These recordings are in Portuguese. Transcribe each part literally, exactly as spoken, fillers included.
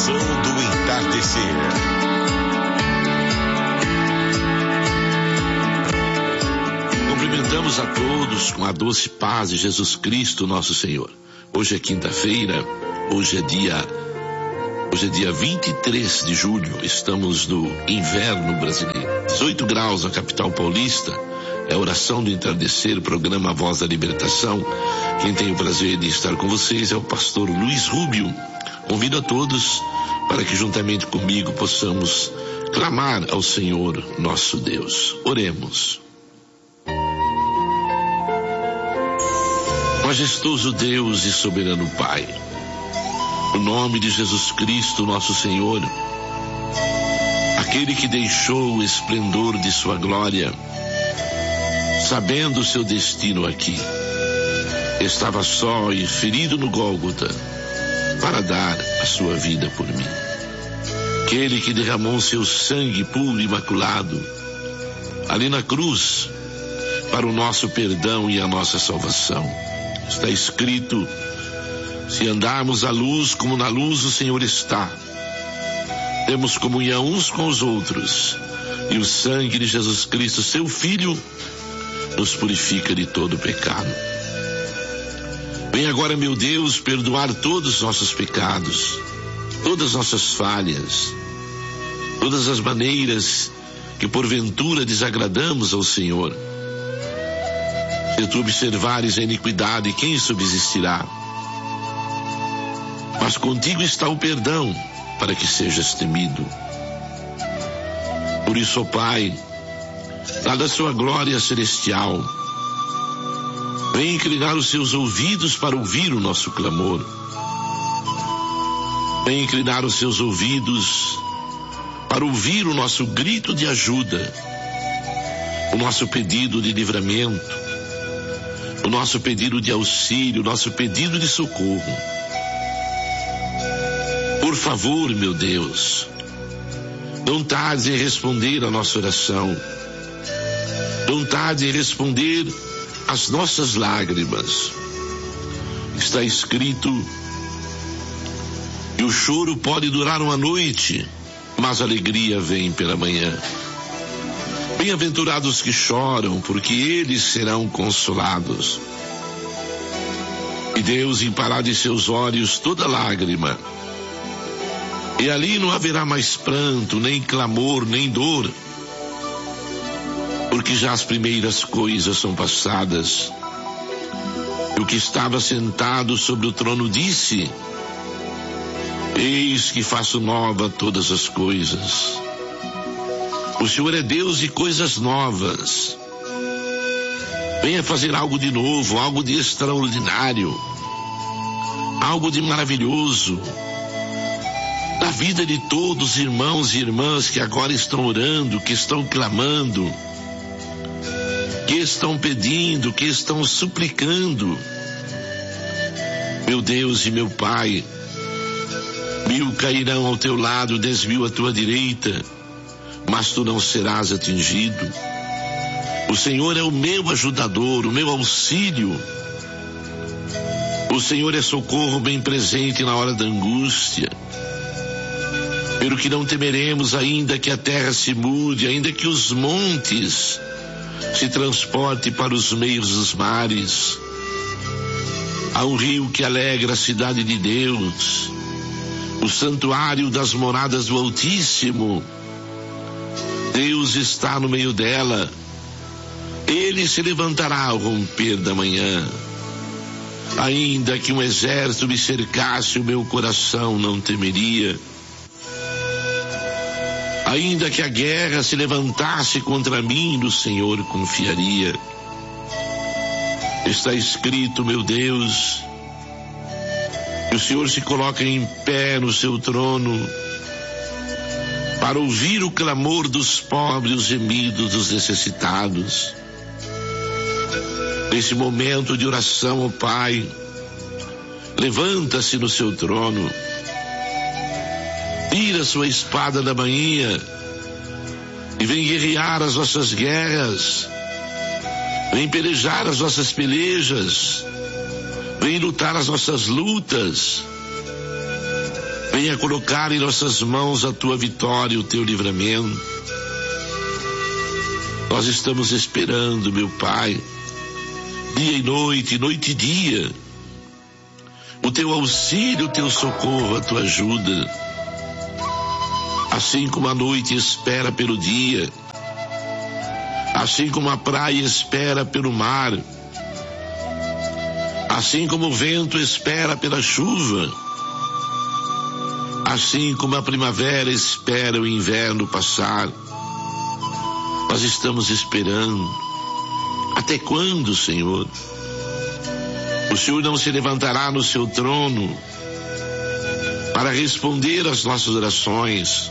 Oração do entardecer. Cumprimentamos a todos com a doce paz de Jesus Cristo, nosso Senhor. Hoje é quinta-feira, hoje é dia, hoje é dia vinte e três de julho, estamos no inverno brasileiro. dezoito graus na capital paulista, é a Oração do Entardecer, programa Voz da Libertação. Quem tem o prazer de estar com vocês é o pastor Luiz Rubio. Convido a todos para que juntamente comigo possamos clamar ao Senhor nosso Deus. Oremos. Majestoso Deus e soberano Pai, no nome de Jesus Cristo, nosso Senhor, aquele que deixou o esplendor de sua glória, sabendo o seu destino aqui, estava só e ferido no Gólgota para dar a sua vida por mim. Aquele que derramou seu sangue puro e imaculado ali na cruz para o nosso perdão e a nossa salvação. Está escrito: se andarmos à luz como na luz o Senhor está, temos comunhão uns com os outros, e o sangue de Jesus Cristo, seu Filho, nos purifica de todo pecado. Vem agora, meu Deus, perdoar todos os nossos pecados, todas as nossas falhas, todas as maneiras que porventura desagradamos ao Senhor. Se tu observares a iniquidade, quem subsistirá? Mas contigo está o perdão, para que sejas temido. Por isso, ó Pai, dada a sua glória celestial, vem inclinar os seus ouvidos para ouvir o nosso clamor. Vem inclinar os seus ouvidos para ouvir o nosso grito de ajuda, o nosso pedido de livramento, o nosso pedido de auxílio, o nosso pedido de socorro. Por favor, meu Deus, não tarde em responder a nossa oração. Não tarde em responder as nossas lágrimas. Está escrito que o choro pode durar uma noite, mas a alegria vem pela manhã. Bem-aventurados que choram, porque eles serão consolados. E Deus impará de seus olhos toda lágrima, e ali não haverá mais pranto, nem clamor, nem dor, porque já as primeiras coisas são passadas. E o que estava sentado sobre o trono disse: eis que faço nova todas as coisas. O Senhor é Deus de coisas novas. Venha fazer algo de novo, algo de extraordinário, algo de maravilhoso na vida de todos os irmãos e irmãs que agora estão orando, que estão clamando, que estão pedindo, que estão suplicando. Meu Deus e meu Pai, mil cairão ao teu lado, dez mil à tua direita, mas tu não serás atingido. O Senhor é o meu ajudador, o meu auxílio. O Senhor é socorro bem presente na hora da angústia. Pelo que não temeremos, ainda que a terra se mude, ainda que os montes se transporte para os meios dos mares. Há um rio que alegra a cidade de Deus, o santuário das moradas do Altíssimo. Deus está no meio dela. Ele se levantará ao romper da manhã. Ainda que um exército me cercasse, o meu coração não temeria. Ainda que a guerra se levantasse contra mim, no Senhor confiaria. Está escrito, meu Deus, que o Senhor se coloca em pé no seu trono para ouvir o clamor dos pobres, os gemidos dos necessitados. Nesse momento de oração, ó Pai, levanta-se no seu trono, tira sua espada da bainha e vem guerrear as nossas guerras, vem pelejar as nossas pelejas, vem lutar as nossas lutas, vem venha colocar em nossas mãos a tua vitória, o teu livramento. Nós estamos esperando, meu Pai, dia e noite, noite e dia, o teu auxílio, o teu socorro, a tua ajuda. Assim como a noite espera pelo dia, assim como a praia espera pelo mar, assim como o vento espera pela chuva, assim como a primavera espera o inverno passar, nós estamos esperando. Até quando, Senhor? O Senhor não se levantará no seu trono para responder às nossas orações,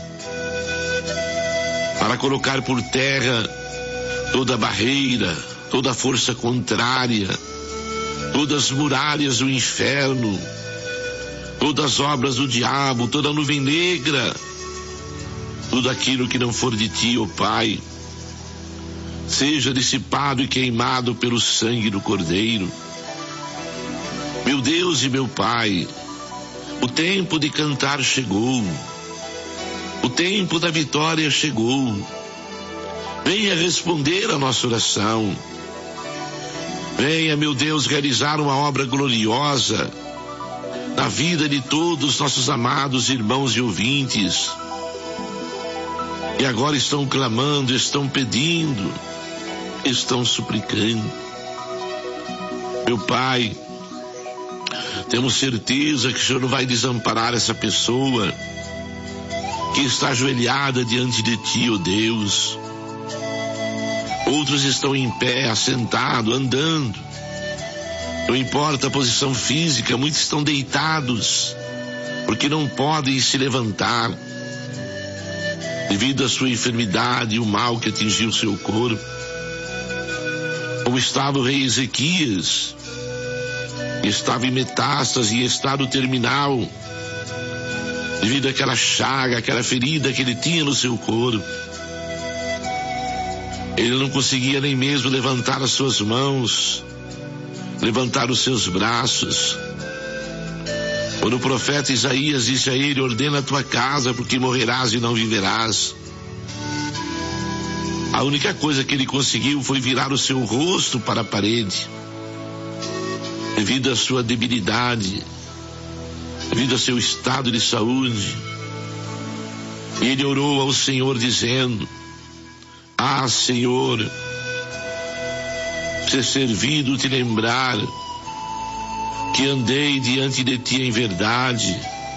para colocar por terra toda barreira, toda força contrária, todas as muralhas do inferno, todas as obras do diabo, toda a nuvem negra, tudo aquilo que não for de ti, ó Pai, seja dissipado e queimado pelo sangue do Cordeiro. Meu Deus e meu Pai, o tempo de cantar chegou, o tempo da vitória chegou. Venha responder a nossa oração. Venha, meu Deus, realizar uma obra gloriosa na vida de todos os nossos amados irmãos e ouvintes, e agora estão clamando, estão pedindo, estão suplicando. Meu Pai, temos certeza que o Senhor não vai desamparar essa pessoa que está ajoelhada diante de ti, ó Deus. Outros estão em pé, assentados, andando. Não importa a posição física, muitos estão deitados, porque não podem se levantar, devido à sua enfermidade e o mal que atingiu o seu corpo. Como estava o rei Ezequias, estava em metástase e estado terminal, devido àquela chaga, aquela ferida que ele tinha no seu corpo. Ele não conseguia nem mesmo levantar as suas mãos, levantar os seus braços. Quando o profeta Isaías disse a ele: ordena a tua casa, porque morrerás e não viverás. A única coisa que ele conseguiu foi virar o seu rosto para a parede, devido à sua debilidade, devido ao seu estado de saúde. E ele orou ao Senhor dizendo: ah, Senhor, ser servido te lembrar que andei diante de ti em verdade,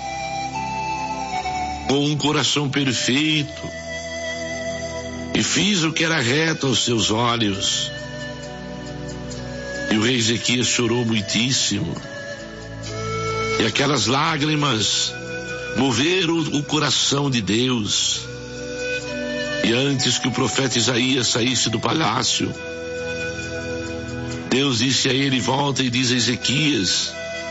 com um coração perfeito, e fiz o que era reto aos seus olhos. E o rei Ezequias chorou muitíssimo, e aquelas lágrimas moveram o coração de Deus. E antes que o profeta Isaías saísse do palácio, Deus disse a ele: volta e diz a Ezequias: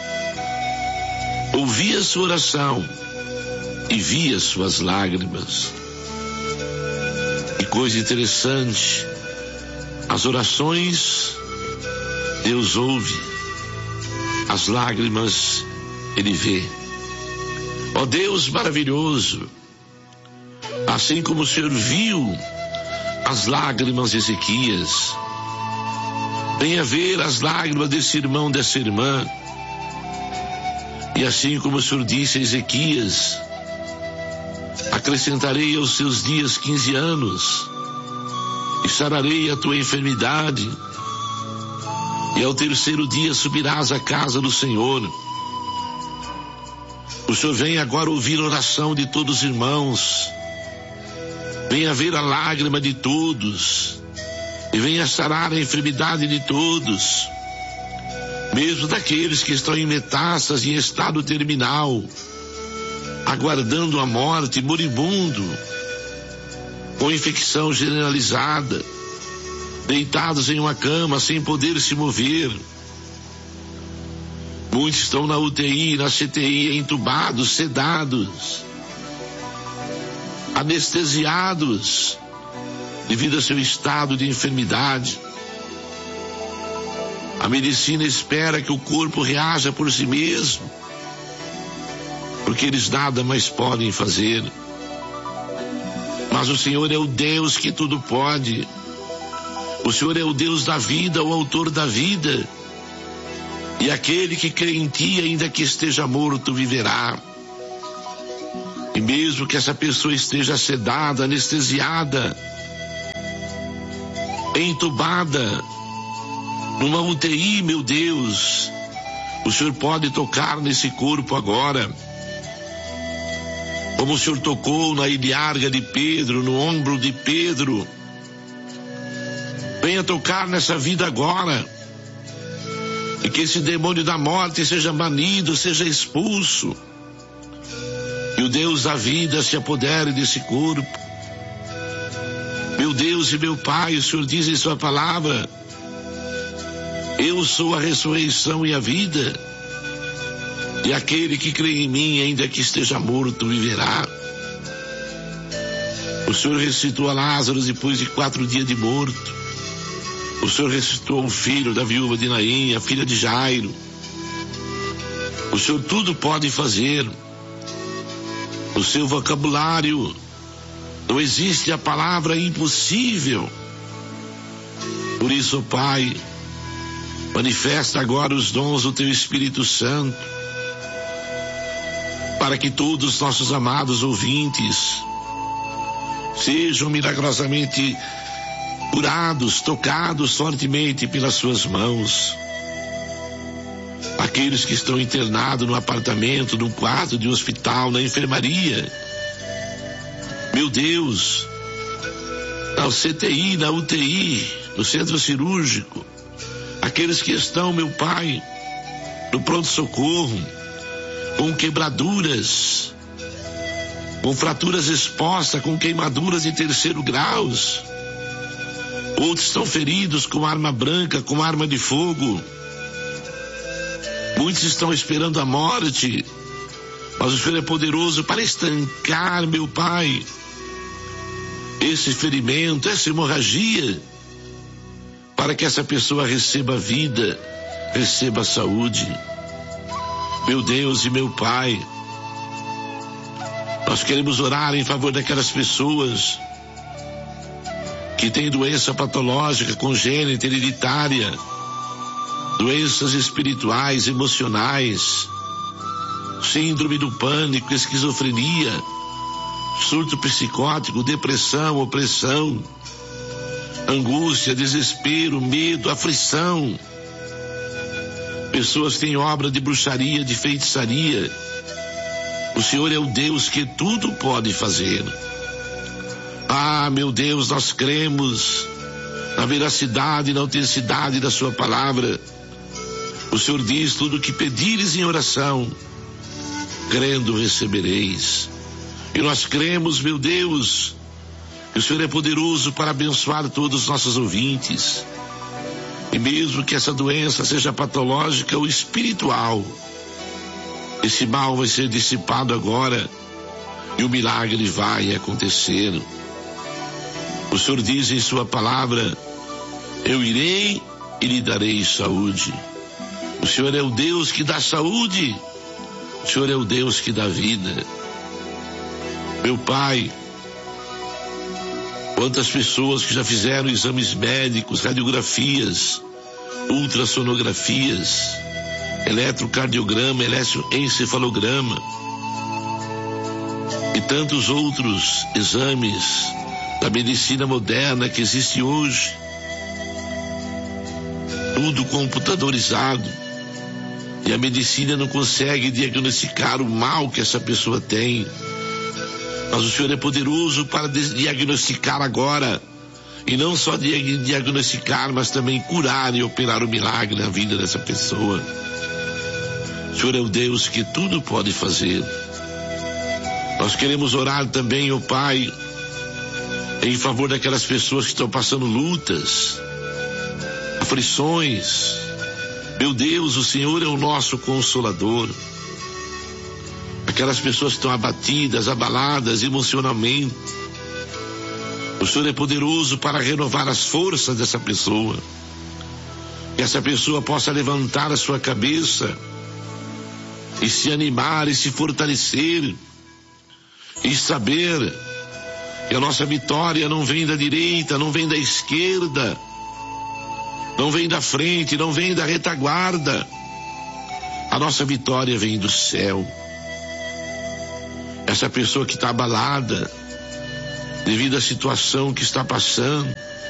ouvi a sua oração e vi as suas lágrimas. Que coisa interessante, as orações Deus ouve, as lágrimas Ele vê. Ó Deus maravilhoso, assim como o Senhor viu as lágrimas de Ezequias, venha ver as lágrimas desse irmão, dessa irmã. E assim como o Senhor disse a Ezequias: acrescentarei aos seus dias quinze anos, e sararei a tua enfermidade, e ao terceiro dia subirás à casa do Senhor. O Senhor vem agora ouvir a oração de todos os irmãos, venha ver a lágrima de todos, e venha sarar a enfermidade de todos, mesmo daqueles que estão em metástase, em estado terminal, aguardando a morte, moribundo, com infecção generalizada, deitados em uma cama sem poder se mover. Muitos estão na U T I, na C T I, entubados, sedados, anestesiados, devido ao seu estado de enfermidade. A medicina espera que o corpo reaja por si mesmo, porque eles nada mais podem fazer. Mas o Senhor é o Deus que tudo pode. O Senhor é o Deus da vida, o autor da vida. E aquele que crê em ti, ainda que esteja morto, viverá. E mesmo que essa pessoa esteja sedada, anestesiada, entubada, numa U T I, meu Deus, o Senhor pode tocar nesse corpo agora. Como o Senhor tocou na ilharga de Pedro, no ombro de Pedro. Venha tocar nessa vida agora. E que esse demônio da morte seja banido, seja expulso. E o Deus da vida se apodere desse corpo. Meu Deus e meu Pai, o Senhor diz em sua palavra: eu sou a ressurreição e a vida. E aquele que crê em mim, ainda que esteja morto, viverá. O Senhor ressuscitou a Lázaro depois de quatro dias de morto. O Senhor ressuscitou o filho da viúva de Naim, a filha de Jairo. O Senhor tudo pode fazer. No seu vocabulário não existe a palavra impossível. Por isso, Pai, manifesta agora os dons do Teu Espírito Santo, para que todos os nossos amados ouvintes sejam milagrosamente curados, tocados fortemente pelas suas mãos. Aqueles que estão internados no apartamento, no quarto de hospital, na enfermaria. Meu Deus, na C T I, na U T I, no centro cirúrgico. Aqueles que estão, meu Pai, no pronto-socorro, com quebraduras, com fraturas expostas, com queimaduras de terceiro grau. Outros estão feridos com arma branca, com arma de fogo. Muitos estão esperando a morte, mas o Senhor é poderoso para estancar, meu Pai, esse ferimento, essa hemorragia, para que essa pessoa receba vida, receba saúde. Meu Deus e meu Pai, nós queremos orar em favor daquelas pessoas que têm doença patológica, congênita, hereditária, doenças espirituais, emocionais, síndrome do pânico, esquizofrenia, surto psicótico, depressão, opressão, angústia, desespero, medo, aflição. Pessoas que têm obra de bruxaria, de feitiçaria. O Senhor é o Deus que tudo pode fazer. Ah, meu Deus, nós cremos na veracidade e na autenticidade da sua palavra. O Senhor diz: tudo que pedires em oração, crendo recebereis. E nós cremos, meu Deus, que o Senhor é poderoso para abençoar todos os nossos ouvintes. E mesmo que essa doença seja patológica ou espiritual, esse mal vai ser dissipado agora e o milagre vai acontecer. O Senhor diz em sua palavra: eu irei e lhe darei saúde. O Senhor é o Deus que dá saúde. O Senhor é o Deus que dá vida. Meu Pai, quantas pessoas que já fizeram exames médicos, radiografias, ultrassonografias, eletrocardiograma, eletroencefalograma e tantos outros exames da medicina moderna que existe hoje, tudo computadorizado, e a medicina não consegue diagnosticar o mal que essa pessoa tem. Mas o Senhor é poderoso para diagnosticar agora, e não só diagnosticar, mas também curar e operar o milagre na vida dessa pessoa. O Senhor é o Deus que tudo pode fazer. Nós queremos orar também, ó Pai, em favor daquelas pessoas que estão passando lutas, aflições. Meu Deus, o Senhor é o nosso consolador. Aquelas pessoas que estão abatidas, abaladas emocionalmente, o Senhor é poderoso para renovar as forças dessa pessoa. Que essa pessoa possa levantar a sua cabeça e se animar e se fortalecer e saber que a nossa vitória não vem da direita, não vem da esquerda, não vem da frente, não vem da retaguarda. A nossa vitória vem do céu. Essa pessoa que está abalada devido à situação que está passando,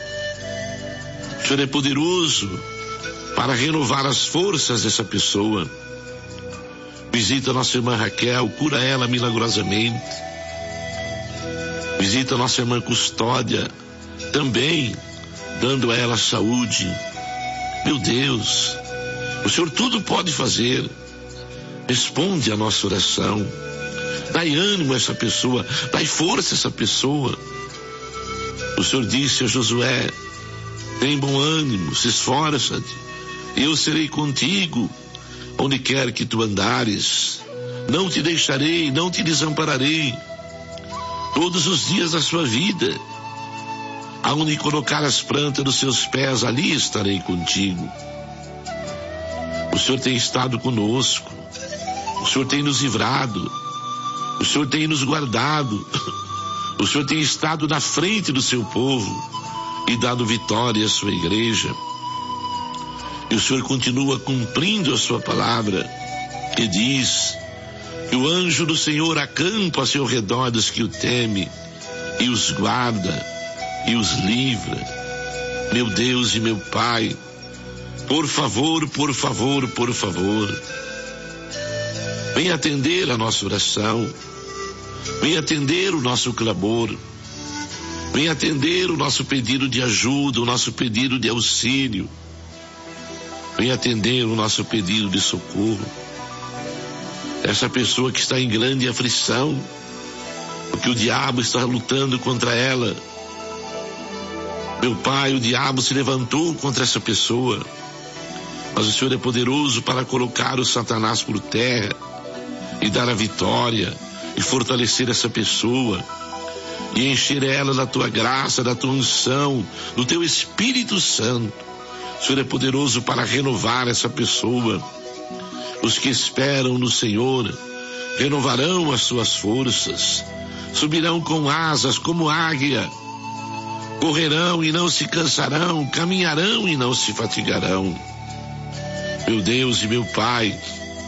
o Senhor é poderoso para renovar as forças dessa pessoa. Visita a nossa irmã Raquel, cura ela milagrosamente. Visita a nossa irmã Custódia, também dando a ela saúde. Meu Deus, o Senhor tudo pode fazer. Responde a nossa oração. Dai ânimo a essa pessoa, dai força a essa pessoa. O Senhor disse a Josué: tem bom ânimo, se esforça-te, eu serei contigo onde quer que tu andares. Não te deixarei, não te desampararei. Todos os dias da sua vida, aonde colocar as plantas dos seus pés, ali estarei contigo. O Senhor tem estado conosco, o Senhor tem nos livrado, o Senhor tem nos guardado, o Senhor tem estado na frente do seu povo e dado vitória à sua igreja. E o Senhor continua cumprindo a sua palavra, que diz que o anjo do Senhor acampa a seu redor dos que o temem e os guarda e os livra. Meu Deus e meu Pai, por favor, por favor, por favor, venha atender a nossa oração, venha atender o nosso clamor, venha atender o nosso pedido de ajuda, o nosso pedido de auxílio, venha atender o nosso pedido de socorro. Essa pessoa que está em grande aflição, porque o diabo está lutando contra ela. Meu Pai, o diabo se levantou contra essa pessoa, mas o Senhor é poderoso para colocar o Satanás por terra e dar a vitória e fortalecer essa pessoa e encher ela da tua graça, da tua unção, do teu Espírito Santo. O Senhor é poderoso para renovar essa pessoa. Os que esperam no Senhor renovarão as suas forças, subirão com asas como águia, correrão e não se cansarão, caminharão e não se fatigarão. Meu Deus e meu Pai,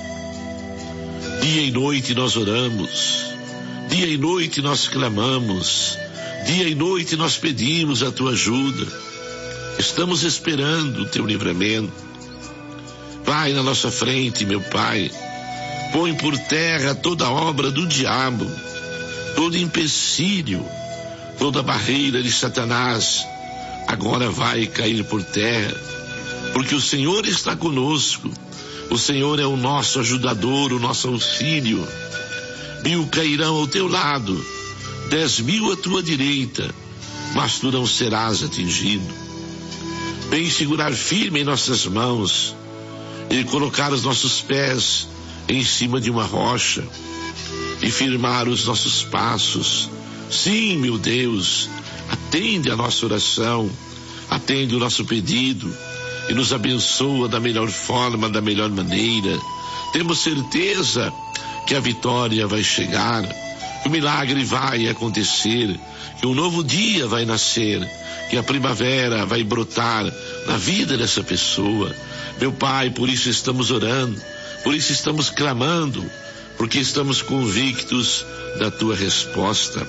dia e noite nós oramos, dia e noite nós clamamos, dia e noite nós pedimos a tua ajuda, estamos esperando o teu livramento. Vai na nossa frente, meu Pai, põe por terra toda obra do diabo, todo empecilho, toda barreira de Satanás, agora vai cair por terra, porque o Senhor está conosco, o Senhor é o nosso ajudador, o nosso auxílio. Mil cairão ao teu lado, dez mil à tua direita, mas tu não serás atingido. Vem segurar firme em nossas mãos e colocar os nossos pés em cima de uma rocha e firmar os nossos passos. Sim, meu Deus, atende a nossa oração, atende o nosso pedido e nos abençoa da melhor forma, da melhor maneira. Temos certeza que a vitória vai chegar, que o milagre vai acontecer, que um novo dia vai nascer, que a primavera vai brotar na vida dessa pessoa. Meu Pai, por isso estamos orando, por isso estamos clamando, porque estamos convictos da tua resposta.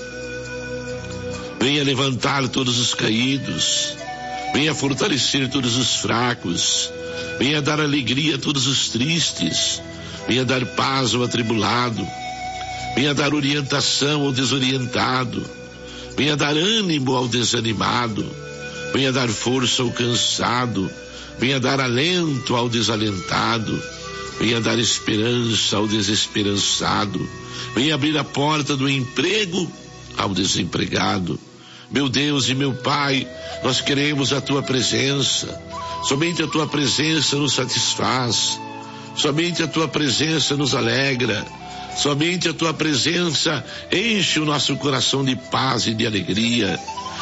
Venha levantar todos os caídos, venha fortalecer todos os fracos, venha dar alegria a todos os tristes, venha dar paz ao atribulado, venha dar orientação ao desorientado, venha dar ânimo ao desanimado, venha dar força ao cansado, venha dar alento ao desalentado, venha dar esperança ao desesperançado, venha abrir a porta do emprego ao desempregado. Meu Deus e meu Pai, nós queremos a tua presença, somente a tua presença nos satisfaz, somente a tua presença nos alegra, somente a tua presença enche o nosso coração de paz e de alegria.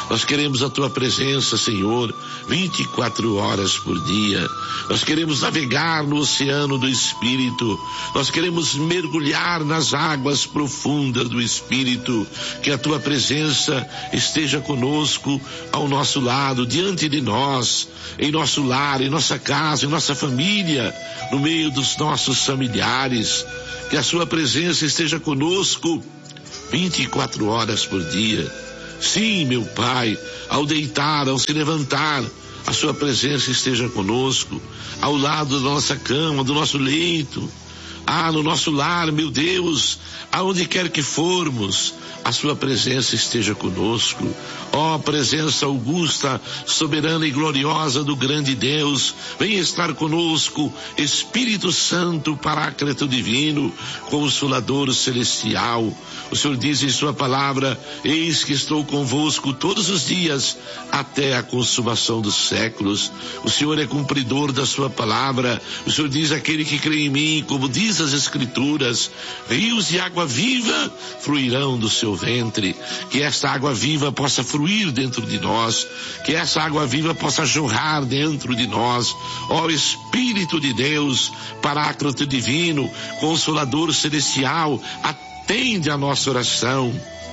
Nós queremos a tua presença, Senhor, vinte e quatro horas por dia. Nós queremos navegar no oceano do Espírito. Nós queremos mergulhar nas águas profundas do Espírito. Que a tua presença esteja conosco, ao nosso lado, diante de nós, em nosso lar, em nossa casa, em nossa família, no meio dos nossos familiares. Que a sua presença esteja conosco vinte e quatro horas por dia. Sim, meu Pai, ao deitar, ao se levantar, a sua presença esteja conosco, ao lado da nossa cama, do nosso leito, ah, no nosso lar, meu Deus, aonde quer que formos, a sua presença esteja conosco. Ó, oh, presença augusta, soberana e gloriosa do grande Deus, venha estar conosco, Espírito Santo, Paráclito divino, Consolador celestial. O Senhor diz em sua palavra: eis que estou convosco todos os dias, até a consumação dos séculos. O Senhor é cumpridor da sua palavra. O Senhor diz: aquele que crê em mim, como diz as Escrituras, rios de água viva fluirão do seu ventre. Que esta água viva possa fluir dentro de nós, que essa água viva possa jorrar dentro de nós. Ó Espírito de Deus, Paráclito divino, Consolador celestial, atende a nossa oração,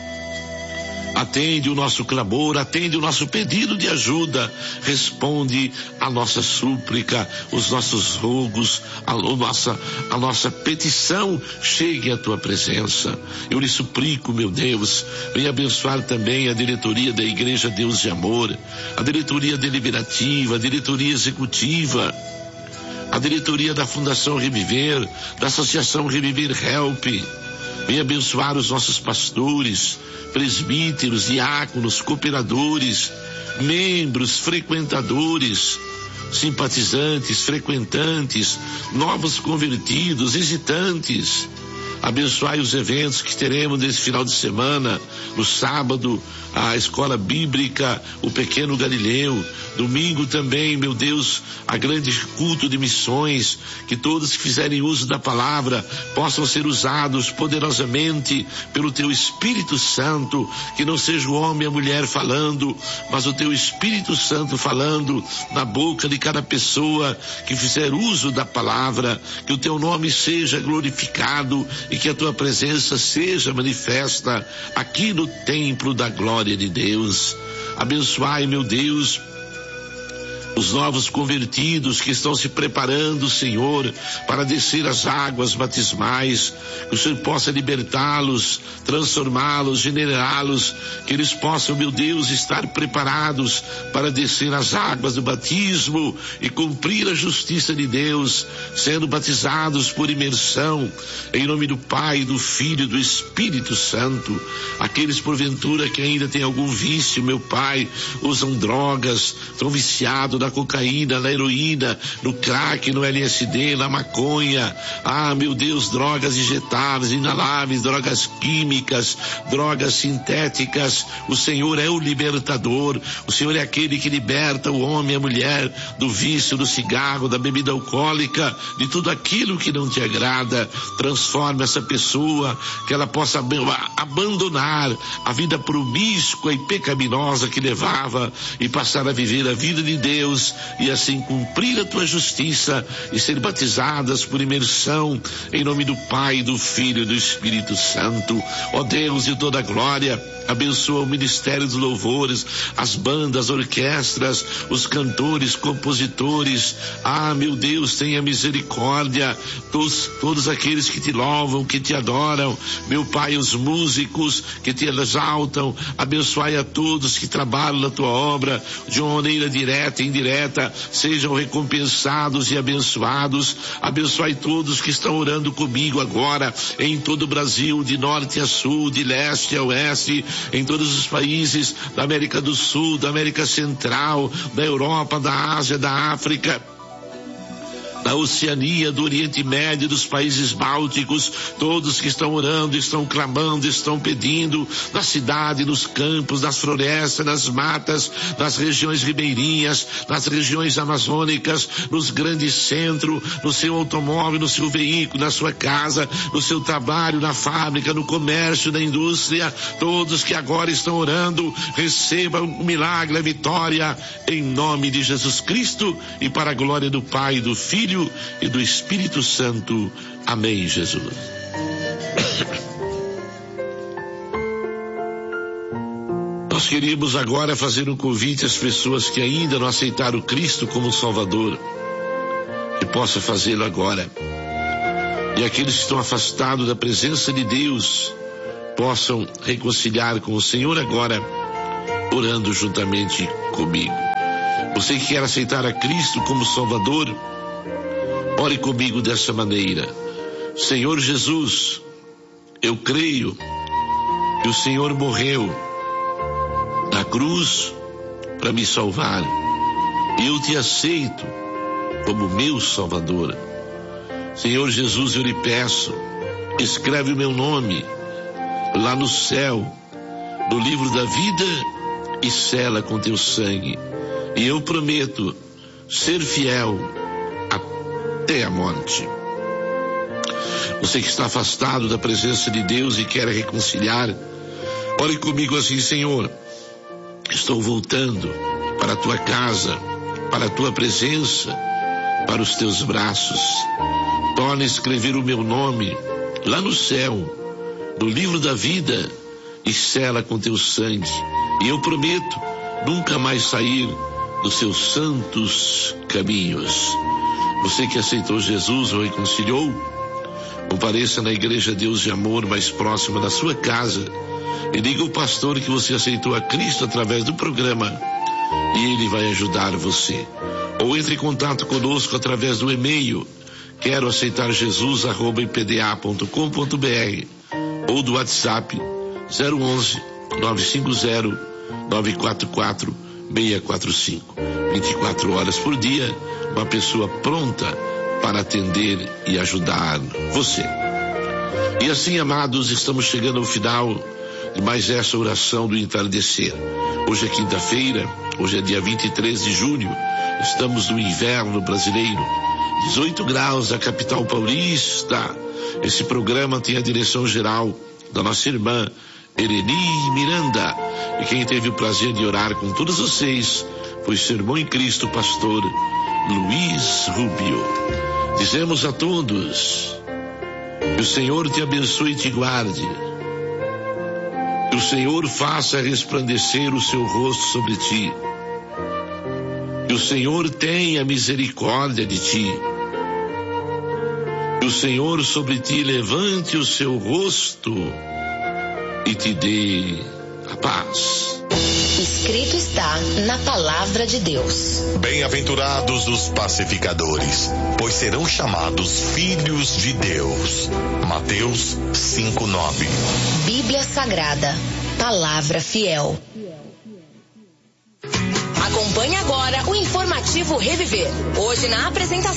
atende o nosso clamor, atende o nosso pedido de ajuda, responde a nossa súplica, os nossos rogos, a nossa, a nossa petição chegue à tua presença. Eu lhe suplico, meu Deus, venha abençoar também a diretoria da Igreja Deus de Amor, a diretoria deliberativa, a diretoria executiva, a diretoria da Fundação Reviver, da Associação Reviver Help. Venha abençoar os nossos pastores, presbíteros, diáconos, cooperadores, membros, frequentadores, simpatizantes, frequentantes, novos convertidos, visitantes. Abençoai os eventos que teremos nesse final de semana. No sábado, a escola bíblica, o Pequeno Galileu. Domingo também, meu Deus, a grande culto de missões. Que todos que fizerem uso da palavra possam ser usados poderosamente pelo teu Espírito Santo. Que não seja o homem e a mulher falando, mas o teu Espírito Santo falando na boca de cada pessoa que fizer uso da palavra. Que o teu nome seja glorificado e que a tua presença seja manifesta aqui no templo da glória de Deus. Abençoai, meu Deus, os novos convertidos que estão se preparando, Senhor, para descer as águas batismais. Que o Senhor possa libertá-los, transformá-los, generá-los, que eles possam, meu Deus, estar preparados para descer as águas do batismo e cumprir a justiça de Deus, sendo batizados por imersão, em nome do Pai, do Filho e do Espírito Santo. Aqueles, porventura, que ainda têm algum vício, meu Pai, usam drogas, estão viciados na cocaína, na heroína, no crack, no L S D, na maconha, ah, meu Deus, drogas injetáveis, inaláveis, drogas químicas, drogas sintéticas. O Senhor é o libertador, o Senhor é aquele que liberta o homem e a mulher do vício, do cigarro, da bebida alcoólica, de tudo aquilo que não te agrada. Transforma essa pessoa, que ela possa abandonar a vida promíscua e pecaminosa que levava e passar a viver a vida de Deus, e assim cumprir a tua justiça e ser batizadas por imersão em nome do Pai, do Filho e do Espírito Santo. Ó Deus de toda a glória, abençoa o ministério dos louvores, as bandas, orquestras, os cantores, compositores. Ah, meu Deus, tenha misericórdia. Todos, todos aqueles que te louvam, que te adoram, meu Pai, os músicos que te exaltam. Abençoai a todos que trabalham na tua obra de uma maneira direta e indireta, sejam recompensados e abençoados. Abençoai todos que estão orando comigo agora em todo o Brasil, de norte a sul, de leste a oeste, em todos os países da América do Sul, da América Central, da Europa, da Ásia, da África, da da Oceania, do Oriente Médio, dos países bálticos, todos que estão orando, estão clamando, estão pedindo, na cidade, nos campos, nas florestas, nas matas, nas regiões ribeirinhas, nas regiões amazônicas, nos grandes centros, no seu automóvel, no seu veículo, na sua casa, no seu trabalho, na fábrica, no comércio, na indústria, todos que agora estão orando, recebam o milagre, a vitória, em nome de Jesus Cristo e para a glória do Pai, do Filho e do Espírito Santo. Amém, Jesus. Nós queríamos agora fazer um convite às pessoas que ainda não aceitaram Cristo como Salvador, que possa fazê-lo agora. E aqueles que estão afastados da presença de Deus possam reconciliar com o Senhor agora, orando juntamente comigo. Você que quer aceitar a Cristo como Salvador, ore comigo dessa maneira. Senhor Jesus, eu creio que o Senhor morreu na cruz para me salvar. Eu te aceito como meu Salvador. Senhor Jesus, eu lhe peço, escreve o meu nome lá no céu, no livro da vida, e sela com teu sangue. E eu prometo ser fiel até a morte. Você que está afastado da presença de Deus e quer reconciliar, ore comigo assim: Senhor, estou voltando para a tua casa, para a tua presença, para os teus braços. Torna a escrever o meu nome lá no céu, no livro da vida, e sela com teu sangue. E eu prometo nunca mais sair dos seus santos caminhos. Você que aceitou Jesus ou reconciliou, compareça na Igreja Deus de Amor mais próxima da sua casa e diga ao pastor que você aceitou a Cristo através do programa, e ele vai ajudar você. Ou entre em contato conosco através do e-mail quero aceitar Jesus arroba i p d a ponto com ponto b r ou do WhatsApp zero onze, nove cinco zero, nove quatro quatro, seis quatro cinco. vinte e quatro horas por dia, uma pessoa pronta para atender e ajudar você. E assim, amados, estamos chegando ao final de mais essa oração do entardecer. Hoje é quinta-feira, hoje é dia vinte e três de junho, estamos no inverno brasileiro, dezoito graus na capital paulista. Esse programa tem a direção geral da nossa irmã Ereni Miranda, e quem teve o prazer de orar com todos vocês foi seu irmão em Cristo, pastor Luiz Rubio. Dizemos a todos que o Senhor te abençoe e te guarde, que o Senhor faça resplandecer o seu rosto sobre ti, que o Senhor tenha misericórdia de ti, que o Senhor sobre ti levante o seu rosto e te dê a paz. Escrito está na palavra de Deus. Bem-aventurados os pacificadores, pois serão chamados filhos de Deus. Mateus cinco, nove. Bíblia Sagrada, palavra fiel. Acompanhe agora o informativo Reviver. Hoje na apresentação